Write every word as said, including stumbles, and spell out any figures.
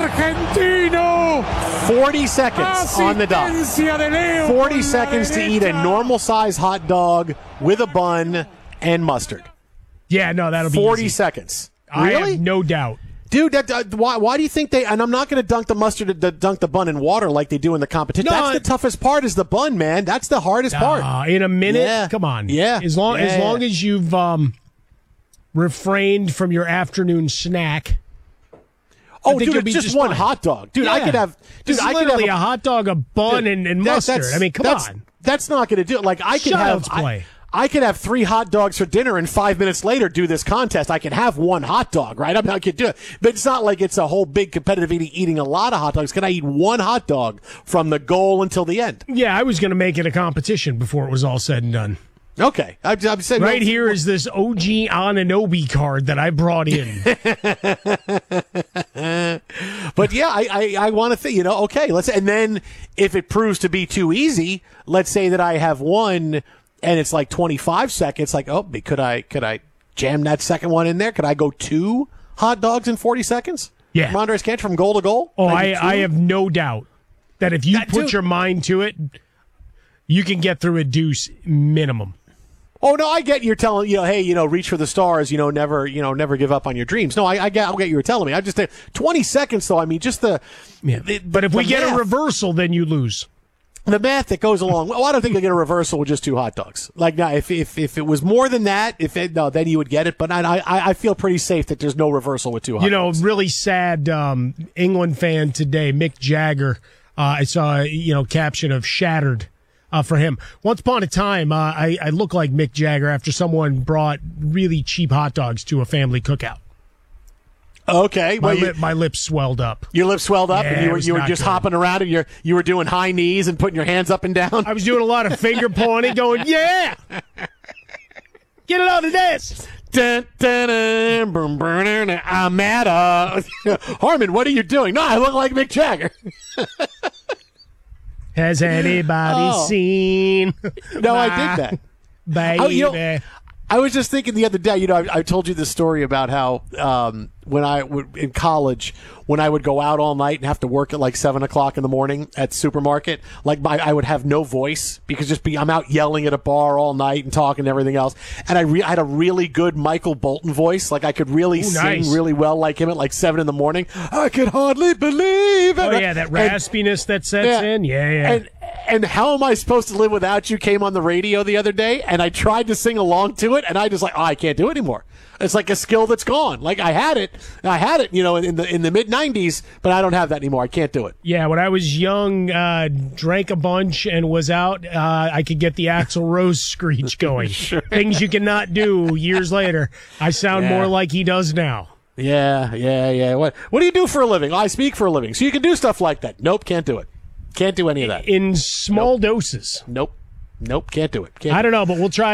argentino. forty seconds on the dot. forty seconds to eat a normal-size hot dog with a bun and mustard. Yeah, no, that'll be forty easy. seconds. I Really? have no doubt. Dude, that, uh, why, why do you think they, and I'm not going to dunk the mustard, the, dunk the bun in water like they do in the competition. No, That's the toughest part is the bun, man. That's the hardest part. Uh, in a minute? Yeah. Come on. Yeah. As long, Yeah, as, long yeah. as you've um, refrained from your afternoon snack. Oh, think dude, you'll it's be just, just one fine. hot dog. Dude, I Yeah. could have, dude, This is I could have literally a, hot dog, a bun, dude, and, and that- mustard. that's- I mean, come that's, on. That's not going to do it. Like, I could Child's have, play. I, I could have three hot dogs for dinner and five minutes later do this contest. I could have one hot dog, right? I mean, I could do it. But it's not like it's a whole big competitive eating, eating a lot of hot dogs. Can I eat one hot dog from the goal until the end? Yeah, I was going to make it a competition before it was all said and done. Okay. I'm, I'm saying Right here is this O G Ananobi card that I brought in. But yeah, I, I, I want to think, you know, okay, let's, and then if it proves to be too easy, let's say that I have one and it's like twenty-five seconds, like, oh, could I, could I jam that second one in there? Could I go two hot dogs in forty seconds? Yeah. From Andres Cantor from goal to goal? Oh, Can I, do two? I have no doubt that if you That put dude- your mind to it, you can get through a deuce minimum. Oh no, I get you're telling you know, hey, you know, reach for the stars, you know, never, you know, never give up on your dreams. No, I, I get, I get you were telling me. I just think twenty seconds though. I mean, just the, Yeah. the- But if the we get math, a reversal, then you lose. the math that goes along. Well, I don't think you'll get a reversal with just two hot dogs. Like now, if if if it was more than that, if it, no, then you would get it. But I I, I feel pretty safe that there's no reversal with two hot You know, dogs. really sad um, England fan today, Mick Jagger. Uh, I saw a you know caption of shattered uh, for him. Once upon a time, uh, I, I looked like Mick Jagger after someone brought really cheap hot dogs to a family cookout. Okay, My, well, you, lip, my lips swelled up. your lips swelled up, Yeah, and you it were was you were not just good. hopping around, and you you were doing high knees and putting your hands up and down. I was doing a lot of finger pointing, going, yeah! Get it on the desk! Dun, dun, dun, boom, boom, dun, dun. I'm at uh Harmon. What are you doing? No, I look like Mick Jagger. Has anybody Oh. seen? No, I did that. Baby. Oh, you know, I was just thinking the other day, you know, I, I told you this story about how um, when I would in college, when I would go out all night and have to work at like seven o'clock in the morning at supermarket, like my, I would have no voice because just be I'm out yelling at a bar all night and talking and everything else, and I, re- I had a really good Michael Bolton voice, like I could really Ooh, sing nice. really well like him at like seven in the morning. I could hardly believe it. Oh, yeah, that And- raspiness that sets yeah. in. Yeah, yeah. And, and How Am I Supposed to Live Without You came on the radio the other day, and I tried to sing along to it, and I just like, oh, I can't do it anymore. It's like a skill that's gone. Like I had it, I had it, you know, in the in the mid nineties, but I don't have that anymore. I can't do it. Yeah, when I was young, uh, drank a bunch and was out, uh, I could get the Axl Rose screech going. Things you cannot do years later. I sound Yeah. more like he does now. Yeah, yeah, yeah. What What do you do for a living? I speak for a living, so you can do stuff like that. Nope, can't do it. Can't do any of that. In small doses. Nope, nope, can't do it. Can't I don't know, but we'll try.